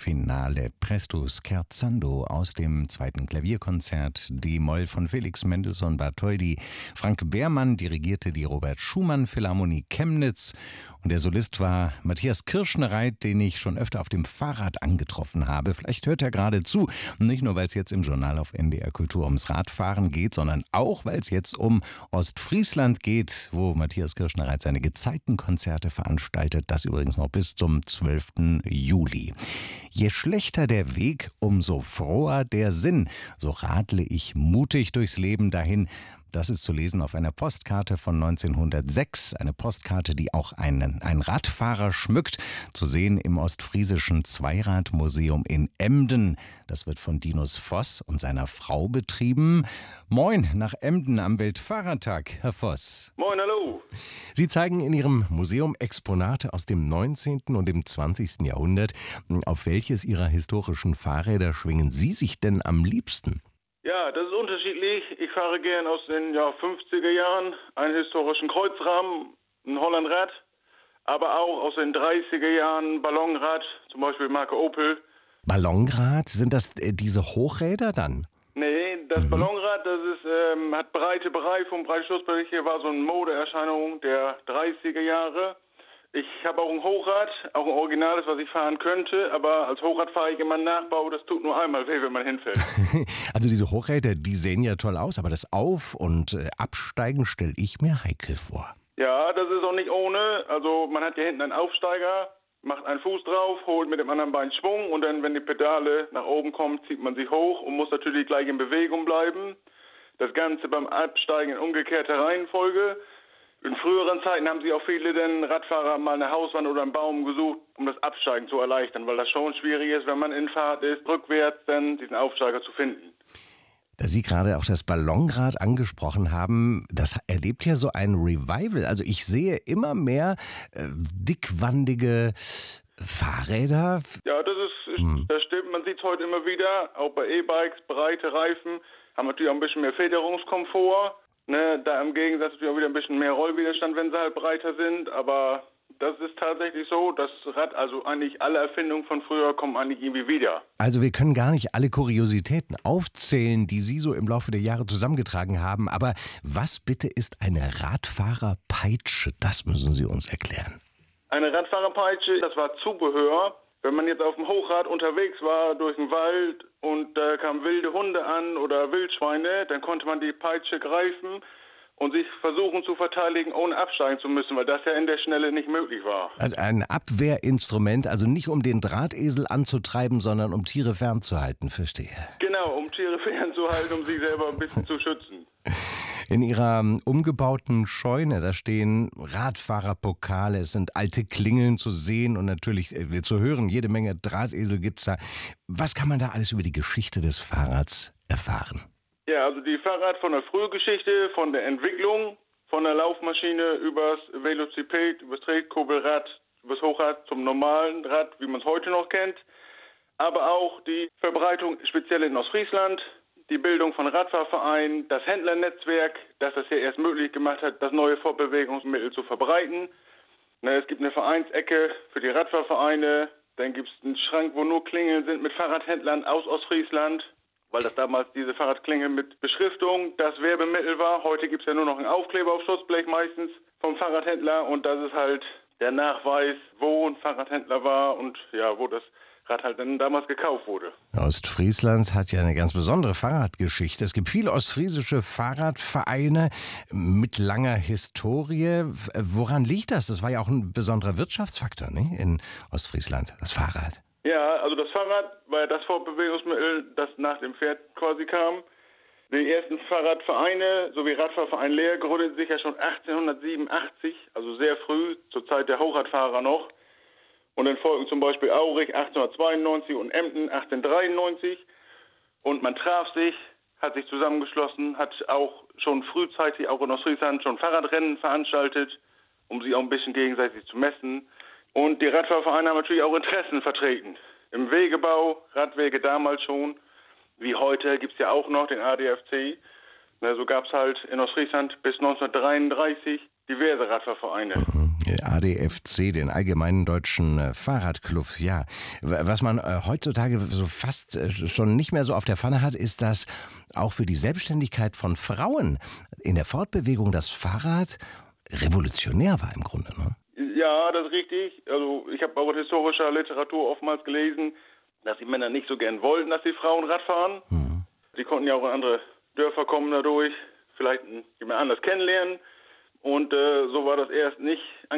Finale Presto Scherzando aus dem zweiten Klavierkonzert D-Moll von Felix Mendelssohn Bartholdy. Frank Behrmann dirigierte die Robert Schumann Philharmonie Chemnitz und der Solist war Matthias Kirschnereit, den ich schon öfter auf dem Fahrrad angetroffen habe. Vielleicht hört er gerade zu, nicht nur weil es jetzt im Journal auf NDR Kultur ums Radfahren geht, sondern auch weil es jetzt um Ostfriesland geht, wo Matthias Kirschnereit seine Gezeitenkonzerte veranstaltet, das übrigens noch bis zum 12. Juli. Je schlechter der Weg, umso froher der Sinn. So radle ich mutig durchs Leben dahin. Das ist zu lesen auf einer Postkarte von 1906. Eine Postkarte, die auch einen Radfahrer schmückt. Zu sehen im Ostfriesischen Zweiradmuseum in Emden. Das wird von Dinus Voss und seiner Frau betrieben. Moin nach Emden am Weltfahrradtag, Herr Voss. Moin, hallo. Sie zeigen in Ihrem Museum Exponate aus dem 19. und dem 20. Jahrhundert. Auf welches Ihrer historischen Fahrräder schwingen Sie sich denn am liebsten? Ja, das ist unterschiedlich. Ich fahre gern aus den 50er Jahren einen historischen Kreuzrahmen, ein Hollandrad, aber auch aus den 30er Jahren ein Ballonrad, zum Beispiel Marke Opel. Ballonrad? Sind das diese Hochräder dann? Nee, das Ballonrad, das ist, hat breite Bereifung, breite Schutzbereich. Hier war so eine Modeerscheinung der 30er Jahre. Ich habe auch ein Hochrad, auch ein originales, was ich fahren könnte, aber als Hochrad fahre ich immer Nachbau, das tut nur einmal weh, wenn man hinfällt. Also diese Hochräder, die sehen ja toll aus, aber das Auf- und Absteigen stelle ich mir heikel vor. Ja, das ist auch nicht ohne. Also man hat hier hinten einen Aufsteiger, macht einen Fuß drauf, holt mit dem anderen Bein Schwung und dann, wenn die Pedale nach oben kommen, zieht man sie hoch und muss natürlich gleich in Bewegung bleiben. Das Ganze beim Absteigen in umgekehrter Reihenfolge. In früheren Zeiten haben sich auch viele Radfahrer mal eine Hauswand oder einen Baum gesucht, um das Absteigen zu erleichtern, weil das schon schwierig ist, wenn man in Fahrt ist, rückwärts dann diesen Aufsteiger zu finden. Da Sie gerade auch das Ballonrad angesprochen haben, das erlebt ja so ein Revival. Also ich sehe immer mehr dickwandige Fahrräder. Ja, das stimmt. Man sieht es heute immer wieder, auch bei E-Bikes, breite Reifen, haben natürlich auch ein bisschen mehr Federungskomfort. Ne, da im Gegensatz natürlich auch wieder ein bisschen mehr Rollwiderstand, wenn sie halt breiter sind, aber das ist tatsächlich so, das Rad, also eigentlich alle Erfindungen von früher kommen eigentlich irgendwie wieder. Also wir können gar nicht alle Kuriositäten aufzählen, die Sie so im Laufe der Jahre zusammengetragen haben, aber was bitte ist eine Radfahrerpeitsche? Das müssen Sie uns erklären. Eine Radfahrerpeitsche, das war Zubehör. Wenn man jetzt auf dem Hochrad unterwegs war durch den Wald und da kamen wilde Hunde an oder Wildschweine, dann konnte man die Peitsche greifen und sich versuchen zu verteidigen, ohne absteigen zu müssen, weil das ja in der Schnelle nicht möglich war. Also ein Abwehrinstrument, also nicht um den Drahtesel anzutreiben, sondern um Tiere fernzuhalten, verstehe. Genau, um Tiere fernzuhalten, um sich selber ein bisschen zu schützen. In Ihrer umgebauten Scheune, da stehen Radfahrerpokale, es sind alte Klingeln zu sehen und natürlich zu hören, jede Menge Drahtesel gibt's da. Was kann man da alles über die Geschichte des Fahrrads erfahren? Ja, also die Fahrrad von der Frühgeschichte, von der Entwicklung, von der Laufmaschine übers Velociped, übers Tretkurbelrad, übers Hochrad zum normalen Rad, wie man es heute noch kennt. Aber auch die Verbreitung speziell in Ostfriesland, die Bildung von Radfahrvereinen, das Händlernetzwerk, das es ja erst möglich gemacht hat, das neue Fortbewegungsmittel zu verbreiten. Es gibt eine Vereinsecke für die Radfahrvereine, dann gibt es einen Schrank, wo nur Klingeln sind mit Fahrradhändlern aus Ostfriesland, weil das damals diese Fahrradklingel mit Beschriftung das Werbemittel war. Heute gibt es ja nur noch einen Aufkleber auf Schutzblech meistens vom Fahrradhändler und das ist halt der Nachweis, wo ein Fahrradhändler war und ja, wo das Rad halt dann damals gekauft wurde. Ostfriesland hat ja eine ganz besondere Fahrradgeschichte. Es gibt viele ostfriesische Fahrradvereine mit langer Historie. Woran liegt das? Das war ja auch ein besonderer Wirtschaftsfaktor, ne? In Ostfriesland, das Fahrrad. Ja, also das Fahrrad war ja das Fortbewegungsmittel, das nach dem Pferd quasi kam. Die ersten Fahrradvereine sowie Radfahrverein Leer gründeten sich ja schon 1887, also sehr früh, zur Zeit der Hochradfahrer noch. Und dann folgten zum Beispiel Aurich 1892 und Emden 1893. Und man traf sich, hat sich zusammengeschlossen, hat auch schon frühzeitig, auch in Ostfriesland, schon Fahrradrennen veranstaltet, um sich auch ein bisschen gegenseitig zu messen. Und die Radfahrvereine haben natürlich auch Interessen vertreten. Im Wegebau, Radwege damals schon, wie heute gibt es ja auch noch den ADFC. So gab es halt in Ostfriesland bis 1933 diverse Radfahrvereine. ADFC, den Allgemeinen Deutschen Fahrradclub. Ja, was man heutzutage so fast schon nicht mehr so auf der Pfanne hat, ist, dass auch für die Selbstständigkeit von Frauen in der Fortbewegung das Fahrrad revolutionär war im Grunde, ne? Ja, das ist richtig. Also ich habe auch in historischer Literatur oftmals gelesen, dass die Männer nicht so gern wollten, dass die Frauen Rad fahren. Die konnten ja auch in andere Dörfer kommen dadurch, vielleicht jemand anders kennenlernen. Und so war das erst nicht